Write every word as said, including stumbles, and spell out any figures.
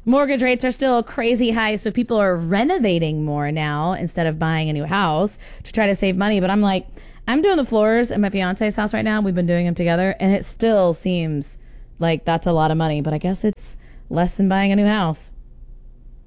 mortgage rates are still crazy high, so people are renovating more now instead of buying a new house to try to save money. But I'm like, I'm doing the floors at my fiance's house right now. We've been doing them together, and it still seems like that's a lot of money. But I guess it's less than buying a new house.